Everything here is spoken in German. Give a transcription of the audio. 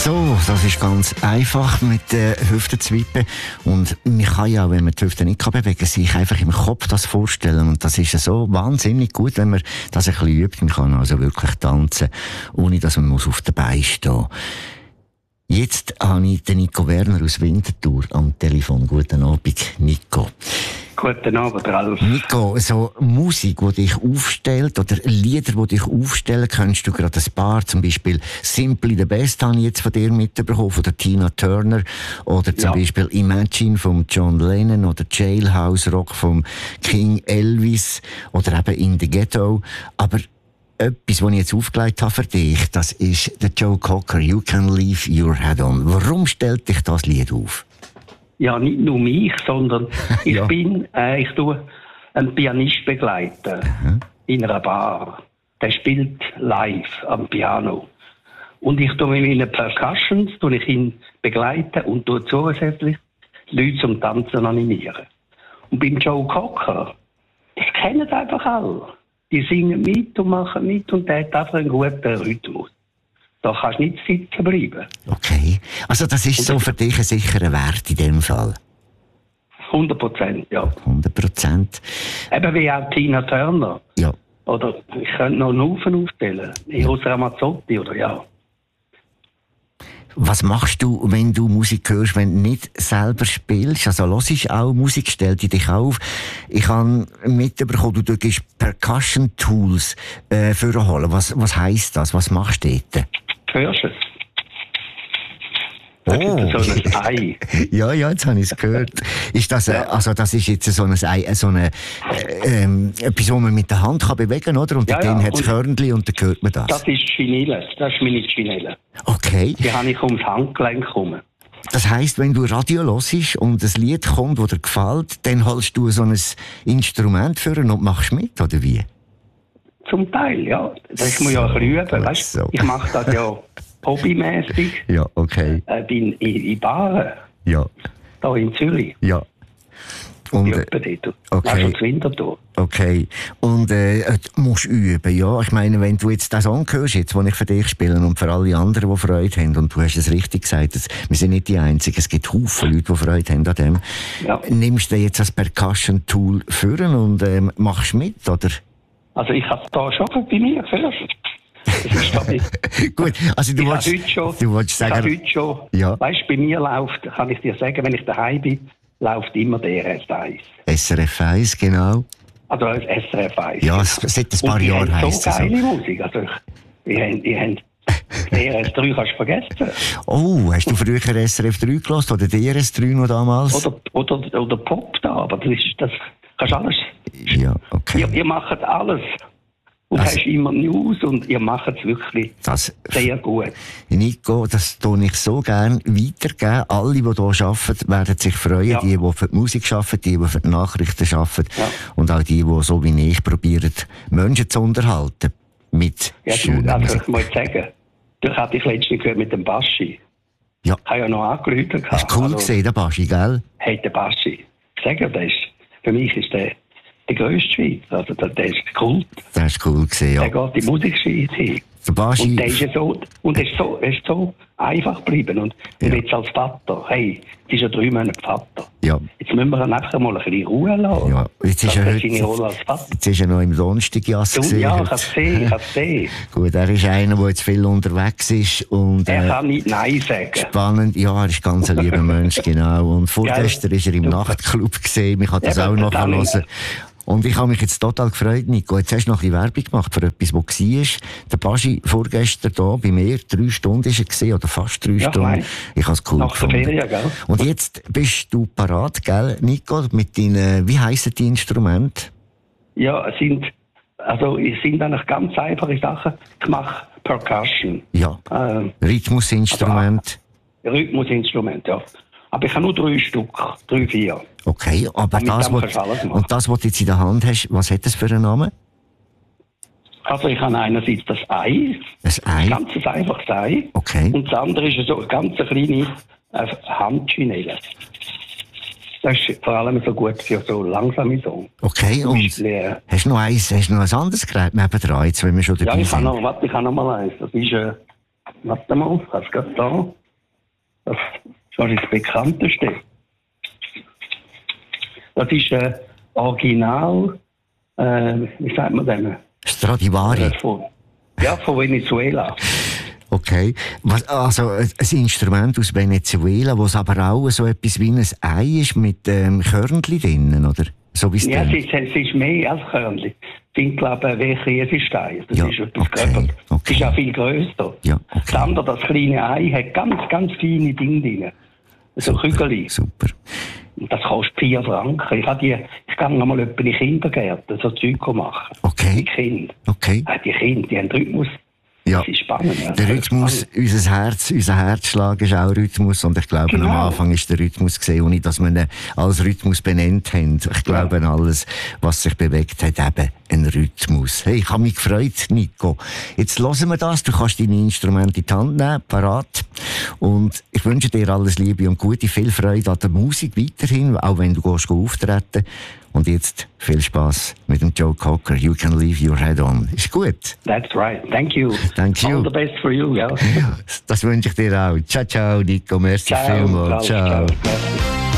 So, das ist ganz einfach mit den Hüften zu wippen. Und man kann ja, wenn man die Hüfte nicht bewegen kann, sich einfach im Kopf das vorstellen. Und das ist so wahnsinnig gut, wenn man das ein bisschen übt. Man kann also wirklich tanzen, ohne dass man auf den Beinen stehen muss. Jetzt habe ich den Nico Werner aus Winterthur am Telefon. Guten Abend, Nico. Guten Abend, Ralf. Nico, so Musik, die dich aufstellt, oder Lieder, die dich aufstellen, kennst du gerade ein paar, zum Beispiel Simply the Best habe ich jetzt von dir mitbekommen, von der Tina Turner, oder zum Beispiel Imagine von John Lennon, oder Jailhouse Rock von King Elvis, oder eben In the Ghetto. Aber etwas, was ich jetzt aufgelegt habe für dich, das ist der Joe Cocker, You Can Leave Your Head On. Warum stellt dich das Lied auf? Ja, nicht nur mich, sondern ich tue einen Pianist begleiten in einer Bar. Der spielt live am Piano. Und ich tue mit meinen Percussions ihn begleiten und tue zusätzlich Leute zum Tanzen animieren. Und beim Joe Cocker, das kennen einfach alle. Die singen mit und machen mit und der hat einfach einen guten Rhythmus. Da kannst du nicht sitzen bleiben. Okay. Also das ist so für dich ein sicherer Wert in dem Fall? 100%, ja. 100%. Eben wie auch Tina Turner. Ja. Oder ich könnte noch einen Haufen aufstellen. Eros Ramazzotti oder ja. Was machst du, wenn du Musik hörst, wenn du nicht selber spielst? Also hörst du auch Musik, stellt die dich auf? Ich habe mitbekommen, du gehst Percussion Tools vorholen. Was heisst das? Was machst du dort? Hörst du es? Oh. Das ist so ein Ei. Ja, jetzt habe ich es gehört. Ist das, also das ist jetzt so ein Ei, etwas, was man mit der Hand kann bewegen kann, oder? Und dann hat es Körnchen und dann hört man das. Das ist Chinelle. Das ist meine Chinelle. Okay. Die habe ich ums Handgelenk herum. Das heisst, wenn du Radio hörst und ein Lied kommt, das dir gefällt, dann holst du so ein Instrument für und machst mit, oder wie? Zum Teil, ja. Das muss ja ein bisschen üben, weißt du? Ich mache das ja hobbymäßig. Ja, okay. Bin in Baren. Ja. Da in Zürich. Ja. Und, okay. Winterthur. Okay. Und musst üben, ja. Ich meine, wenn du jetzt den Song hörst, jetzt, den ich für dich spiele und für alle anderen, die Freude haben, und du hast es richtig gesagt, wir sind nicht die Einzigen, es gibt Haufen Leute, die Freude haben an dem. Ja. Nimmst du jetzt als Percussion-Tool führen und machst mit, oder? Also ich habe da schon bei mir gehört. Gut, also du wolltest sagen... heute schon, ja. Weißt du, bei mir läuft, kann ich dir sagen, wenn ich daheim bin, läuft immer der SRF 1. SRF 1, genau. Also SRF 1. Ja, seit ein paar Jahren heisst es so. Geile Musik, also ihr habt DRS 3 kannst du vergessen. Oh, hast du früher SRF 3 gehört oder DRS 3 noch damals? Oder Pop da, aber das kannst alles. Ja, okay. Ihr macht alles. Und hast immer News und ihr macht es wirklich sehr gut. Nico, das tue ich so gerne weitergeben. Alle, die hier arbeiten, werden sich freuen. Ja. Die für die Musik arbeiten, die für die Nachrichten arbeiten. Ja. Und auch die so wie ich probieren, Menschen zu unterhalten. Mit schöner Musik. Ich muss sagen, du hast dich letztens gehört mit dem Baschi. Ja. Ich habe ja noch angerufen. Das ist cool gesehen, der Baschi, gell? Hey, der Baschi. Ich sage dir, für mich ist der grösste Schweizer. Also, der ist Kult. Der ist cool gesehen, ja. Der geht die Musikschweiz hin. Der Baschi. Und der ist so einfach geblieben. Und jetzt als Vater, hey, es ist ja 3 Monate Vater. Ja. Jetzt müssen wir ihn einfach mal ein bisschen Ruhe lassen. Ja, jetzt ist er noch im Donnerstagjass gesehen. Ja, ich habe es gesehen. Gut, er ist einer, der jetzt viel unterwegs ist. Und, er kann nicht Nein sagen. Spannend, ja, er ist ganz ein lieber Mensch, genau. Und vorgestern ist er im Nachtclub gesehen, ich habe das auch noch hören. Und ich habe mich jetzt total gefreut, Nico. Jetzt hast du noch ein bisschen Werbung gemacht für etwas, was war. Der Baschi vorgestern hier bei mir, 3 Stunden war er gewesen, oder fast 3 Stunden. Ich habe es cool gefunden. Ferien, gell? Und jetzt bist du parat, gell, Nico, mit deinen, wie heissen die Instrumente? Ja, es sind eigentlich ganz einfache Sachen. Ich mache Percussion. Ja, Rhythmusinstrument. Also, Rhythmusinstrument, ja. Aber ich habe nur 3 Stück, 3, 4. Okay, aber das, was du jetzt in der Hand hast, was hat das für einen Namen? Also ich habe einerseits das Ei. Das Ei? Ein ganz einfaches Ei. Okay. Und das andere ist so eine ganz kleine Handschinelle. Das ist vor allem so gut für so langsame Songs. Okay, und hast du noch ein anderes Gerät nebendran, jetzt, wenn wir schon dabei sind? Ich habe noch mal eins. Das ist warte mal, was geht da? Das ist wahrscheinlich das bekannteste. Das ist Original, wie sagt man dem? Stradivari. Von Venezuela. Okay. Also ein Instrument aus Venezuela, wo es aber auch so etwas wie ein Ei ist mit Körnchen drinnen, oder? So es ist mehr als Körnchen. Ich finde, glaube ich, Käsestein. Das ist etwas größer. Es ist auch viel grösser. Ja, okay. Das andere, das kleine Ei, hat ganz, ganz feine Dinge drin. So Kügel. Super. Und das kostet 4 Franken. Ich gehe einmal in die Kindergärten, so Zeug machen. Okay. Die Kinder. Okay. Die Kinder, die haben Rhythmus. Ja. Das ist spannend. Der Rhythmus, unser Herzschlag ist auch Rhythmus und ich glaube, am Anfang ist der Rhythmus gesehen, ohne dass wir ihn als Rhythmus benannt haben. Ich glaube, alles, was sich bewegt, hat eben einen Rhythmus. Hey, ich habe mich gefreut, Nico. Jetzt hören wir das. Du kannst deine Instrumente in die Hand nehmen, parat. Und ich wünsche dir alles Liebe und Gute, viel Freude an der Musik weiterhin, auch wenn du gehst auftreten. Und jetzt viel Spaß mit dem Joe Cocker. You can leave your head on. Ist gut? That's right. Thank you. Thank you. All the best for you. Yeah. Das wünsche ich dir auch. Ciao, ciao, Nico. Merci vielmals. Ciao. Ciao.